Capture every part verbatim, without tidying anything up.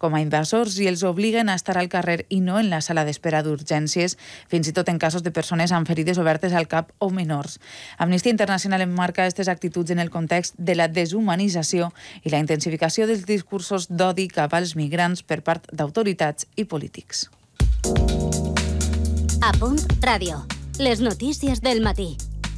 com a invasors i els obliguen a estar al carrer i no en la sala d'espera d'urgències, fins i tot en casos de persones amb ferides obertes al cap o menors. Amnistia Internacional emmarca aquestes actituds en el context de la deshumanització i la intensificació dels discursos d'odi cap als migrants per part d'autoritats i polítics. A Punt Ràdio. Les notícies del matí.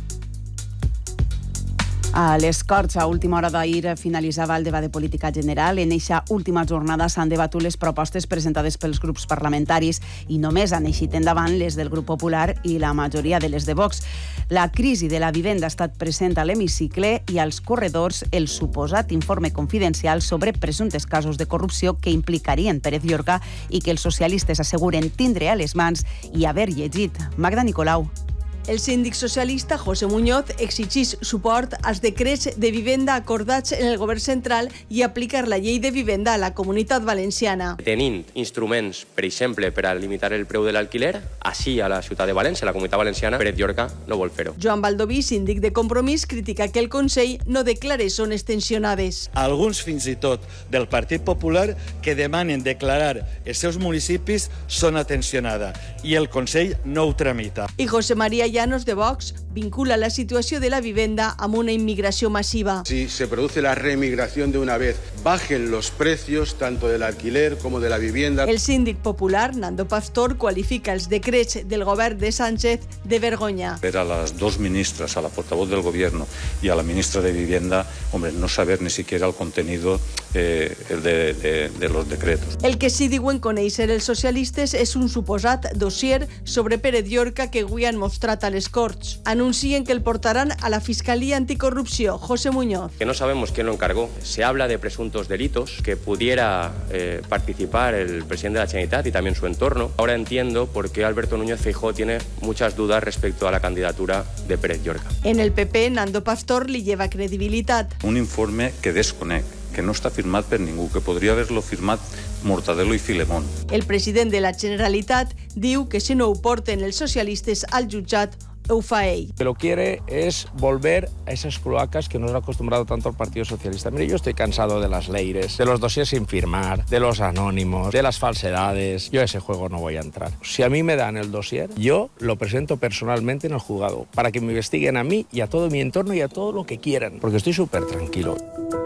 A les Corts, a última hora d'ahir, finalitzava el debat de política general. En eixa última jornada s'han debatut les propostes presentades pels grups parlamentaris i només han eixit endavant les del Grup Popular i la majoria de les de Vox. La crisi de la vivenda ha estat present a l'hemicicle i als corredors el suposat informe confidencial sobre presumptes casos de corrupció que implicarien Pérez Llorca i que els socialistes asseguren tindre a les mans i haver llegit. Magda Nicolau. El síndic socialista José Muñoz exigís suport als decrets de vivenda acordats en el govern central i aplicar la llei de vivenda a la Comunitat Valenciana. Tenint instruments, per exemple, per a limitar el preu de l'alquiler, així a la ciutat de València, a la Comunitat Valenciana, Pérez Llorca no vol fer-ho. Joan Baldoví, síndic de Compromís, critica que el Consell no declare zones tensionades. Alguns, fins i tot, del Partit Popular, que demanen declarar els seus municipis zona tensionada, i el Consell no ho tramita. I José María Llanos de Vox vincula la situació de la vivenda amb una inmigració massiva. Si se produce la reemigración de una vez, bajen los precios tanto del alquiler como de la vivienda. El síndic popular, Nando Pastor, qualifica els decrets del govern de Sánchez de vergonya. Ver a las dos ministras, a la portavoz del gobierno y a la ministra de Vivienda, hombre, no saber ni siquiera el contenido eh, de, de, de los decretos. El que sí diuen conèixer els socialistes és un suposat dossier sobre Pérez Llorca que avui han mostrat a les Corts. Anuncien que el portaran a la Fiscalía Anticorrupció. José Muñoz. Que no sabemos quién lo encargó. Se habla de presuntos delitos que pudiera eh, participar el presidente de la Generalitat y también su entorno. Ahora entiendo por qué Alberto Núñez Feijóo tiene muchas dudas respecto a la candidatura de Pérez Llorca. En el P P, Nando Pastor li lleva credibilitat. Un informe que desconec, que no està firmat per ningú, que podria haver-lo firmat Mortadelo i Filemón. El president de la Generalitat diu que si no ho porten els socialistes al jutjat, ho fa ell. Lo que quiere es volver a esas cloacas que nos ha acostumbrado tanto el Partido Socialista. Mire, yo estoy cansado de las leires, de los dossiers sin firmar, de los anónimos, de las falsedades. Yo a ese juego no voy a entrar. Si a mí me dan el dossier, yo lo presento personalmente en el juzgado para que me investiguen a mí y a todo mi entorno y a todo lo que quieran, porque estoy súper tranquilo.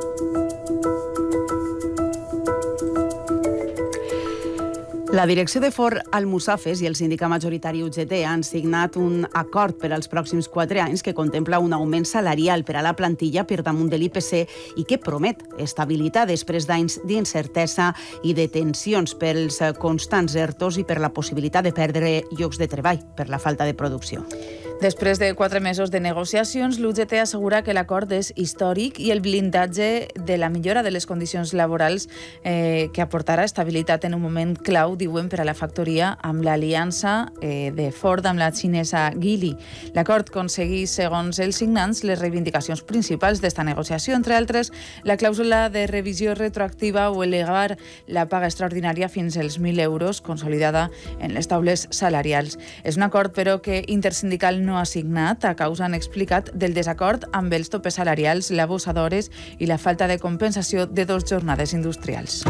La direcció de Ford Almussafes i el sindicat majoritari U G T han signat un acord per als pròxims quatre anys que contempla un augment salarial per a la plantilla per damunt de l'I P C i que promet estabilitat després d'anys d'incertesa i de tensions pels constants ertos i per la possibilitat de perdre llocs de treball per la falta de producció. Després de quatre mesos de negociacions, l'U G T assegura que l'acord és històric i el blindatge de la millora de les condicions laborals eh, que aportarà estabilitat en un moment clau, diuen, per a la factoria amb l'aliança eh, de Ford amb la xinesa Geely. L'acord aconsegueix, segons els signants, les reivindicacions principals d'esta negociació, entre altres, la clàusula de revisió retroactiva o elevar la paga extraordinària fins als mil euros, consolidada en les taules salarials. És un acord, però, que Intersindical no no ha signat a causa, han explicat, del desacord amb els topes salarials, l'abusadores i la falta de compensació de dos jornades industrials.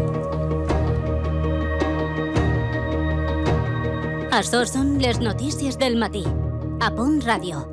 Açò són les notícies del matí. A Punt Ràdio.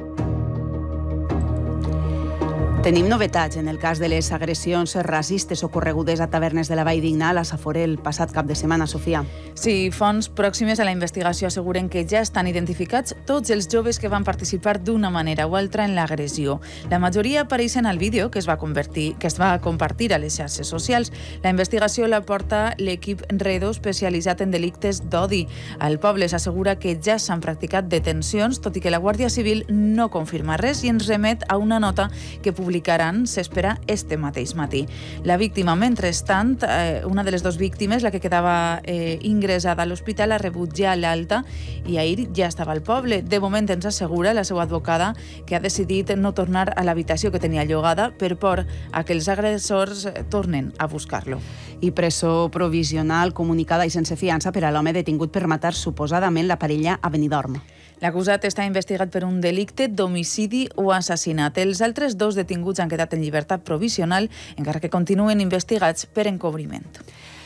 Tenim novetats en el cas de les agressions racistes ocorregudes a tavernes de la Vall d'Ignal a Saforé el passat cap de setmana, Sofia. Sí, fonts pròximes a la investigació asseguren que ja estan identificats tots els joves que van participar d'una manera o altra en l'agressió. La majoria apareixen al vídeo que es va convertir, que es va compartir a les xarxes socials. La investigació la porta l'equip Redo, especialitzat en delictes d'odi. Al poble s'assegura que ja s'han practicat detencions, tot i que la Guàrdia Civil no confirma res i ens remet a una nota que publicaran, s'espera, este mateix matí. La víctima, mentrestant, eh, una de les dues víctimes, la que quedava eh, ingressada a l'hospital, ha rebut ja l'alta i ahir ja estava al poble. De moment ens assegura la seva advocada que ha decidit no tornar a l'habitació que tenia llogada per por a que els agressors tornen a buscar-lo. I presó provisional comunicada i sense fiança per a l'home detingut per matar suposadament la parella a Benidorm. L'acusat està investigat per un delicte d'homicidi o assassinat. Els altres dos detinguts han quedat en llibertat provisional, encara que continuen investigats per encobriment.